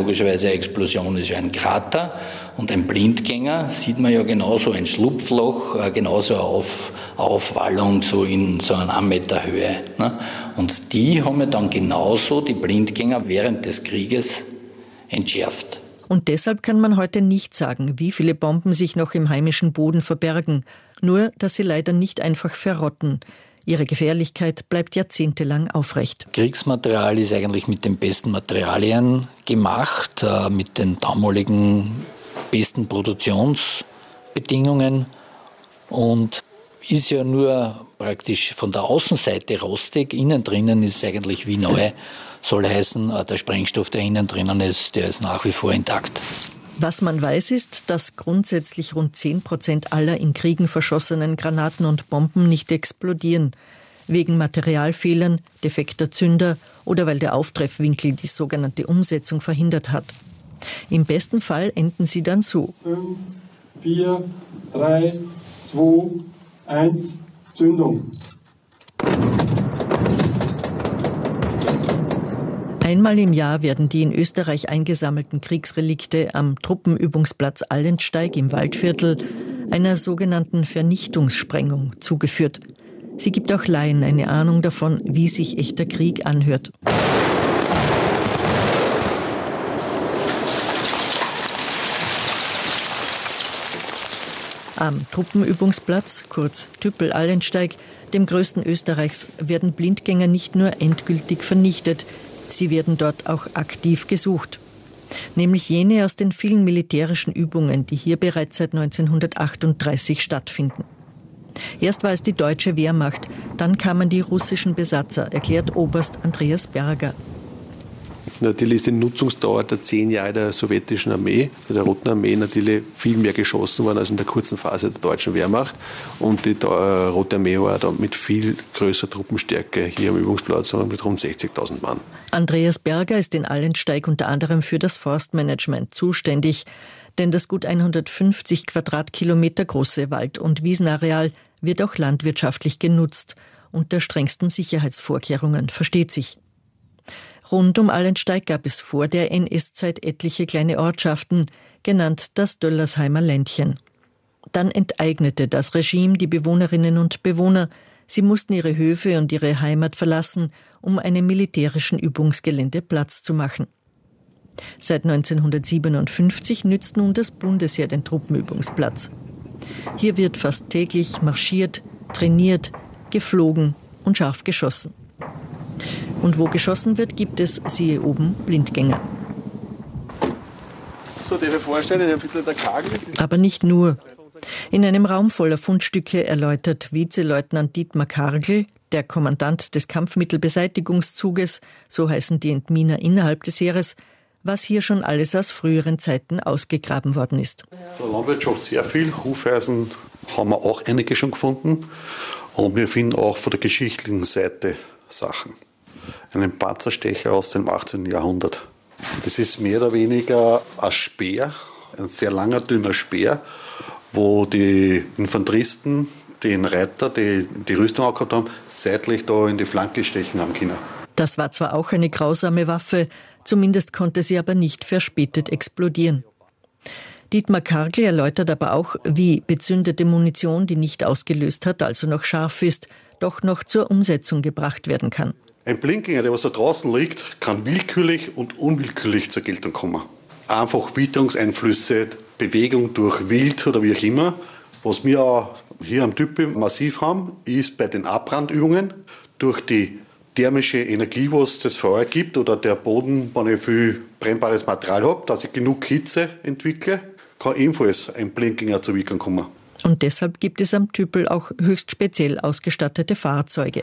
logischerweise eine Explosion ist ja ein Krater und ein Blindgänger sieht man ja genauso, ein Schlupfloch, genauso eine Aufwallung so in so einer 1 Meter Höhe. Ne? Und die haben ja dann genauso die Blindgänger während des Krieges entschärft. Und deshalb kann man heute nicht sagen, wie viele Bomben sich noch im heimischen Boden verbergen. Nur, dass sie leider nicht einfach verrotten. Ihre Gefährlichkeit bleibt jahrzehntelang aufrecht. Kriegsmaterial ist eigentlich mit den besten Materialien gemacht, mit den damaligen besten Produktionsbedingungen und ist ja nur praktisch von der Außenseite rostig. Innen drinnen ist es eigentlich wie neu. Soll heißen, der Sprengstoff, der innen drinnen ist, der ist nach wie vor intakt. Was man weiß, ist, dass grundsätzlich rund 10% aller in Kriegen verschossenen Granaten und Bomben nicht explodieren. Wegen Materialfehlern, defekter Zünder oder weil der Auftreffwinkel die sogenannte Umsetzung verhindert hat. Im besten Fall enden sie dann so. 5, 4, 3, 2, 1, Zündung. Einmal im Jahr werden die in Österreich eingesammelten Kriegsrelikte am Truppenübungsplatz Allensteig im Waldviertel einer sogenannten Vernichtungssprengung zugeführt. Sie gibt auch Laien eine Ahnung davon, wie sich echter Krieg anhört. Am Truppenübungsplatz, kurz Tüppel-Allensteig, dem größten Österreichs, werden Blindgänger nicht nur endgültig vernichtet, sie werden dort auch aktiv gesucht. Nämlich jene aus den vielen militärischen Übungen, die hier bereits seit 1938 stattfinden. Erst war es die deutsche Wehrmacht, dann kamen die russischen Besatzer, erklärt Oberst Andreas Berger. Natürlich ist die Nutzungsdauer der 10 Jahre der sowjetischen Armee, der Roten Armee, natürlich viel mehr geschossen worden als in der kurzen Phase der deutschen Wehrmacht. Und die Rote Armee war da mit viel größerer Truppenstärke hier am Übungsplatz, mit rund 60.000 Mann. Andreas Berger ist in Allensteig unter anderem für das Forstmanagement zuständig. Denn das gut 150 Quadratkilometer große Wald- und Wiesenareal wird auch landwirtschaftlich genutzt. Unter strengsten Sicherheitsvorkehrungen, versteht sich. Rund um Allensteig gab es vor der NS-Zeit etliche kleine Ortschaften, genannt das Döllersheimer Ländchen. Dann enteignete das Regime die Bewohnerinnen und Bewohner. Sie mussten ihre Höfe und ihre Heimat verlassen, um einem militärischen Übungsgelände Platz zu machen. Seit 1957 nützt nun das Bundesheer den Truppenübungsplatz. Hier wird fast täglich marschiert, trainiert, geflogen und scharf geschossen. Und wo geschossen wird, gibt es, siehe oben, Blindgänger. So, darf ich vorstellen, ich habe jetzt der Kagel. Aber nicht nur. In einem Raum voller Fundstücke erläutert Vizeleutnant Dietmar Kargl, der Kommandant des Kampfmittelbeseitigungszuges, so heißen die Entminer innerhalb des Heeres, was hier schon alles aus früheren Zeiten ausgegraben worden ist. Von der Landwirtschaft sehr viel. Hufeisen haben wir auch einige schon gefunden. Und wir finden auch von der geschichtlichen Seite Sachen. Einen Panzerstecher aus dem 18. Jahrhundert. Das ist mehr oder weniger ein Speer, ein sehr langer, dünner Speer, wo die Infanteristen, den Reiter, die Rüstung angehabt haben, seitlich da in die Flanke stechen haben können. Das war zwar auch eine grausame Waffe, zumindest konnte sie aber nicht verspätet explodieren. Dietmar Kargl erläutert aber auch, wie bezündete Munition, die nicht ausgelöst hat, also noch scharf ist, doch noch zur Umsetzung gebracht werden kann. Ein Blindgänger, der was da draußen liegt, kann willkürlich und unwillkürlich zur Geltung kommen. Einfach Witterungseinflüsse, Bewegung durch Wild oder wie auch immer. Was wir auch hier am Tüppel massiv haben, ist bei den Abbrandübungen durch die thermische Energie, was das Feuer gibt oder der Boden, wenn ich viel brennbares Material habe, dass ich genug Hitze entwickle, kann ebenfalls ein Blindgänger zur Wirkung kommen. Und deshalb gibt es am Tüppel auch höchst speziell ausgestattete Fahrzeuge.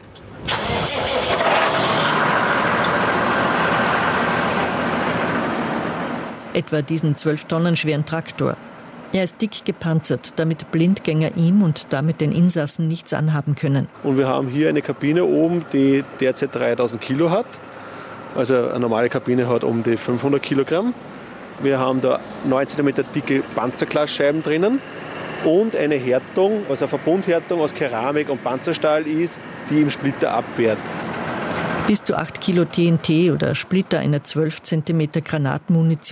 Etwa diesen 12 Tonnen schweren Traktor. Er ist dick gepanzert, damit Blindgänger ihm und damit den Insassen nichts anhaben können. Und wir haben hier eine Kabine oben, die derzeit 3000 Kilo hat. Also eine normale Kabine hat um die 500 Kilogramm. Wir haben da 9 cm dicke Panzerglasscheiben drinnen und eine Härtung, also eine Verbundhärtung aus Keramik und Panzerstahl ist, die im Splitter abwehrt. Bis zu 8 Kilo TNT oder Splitter einer 12 cm Granatmunition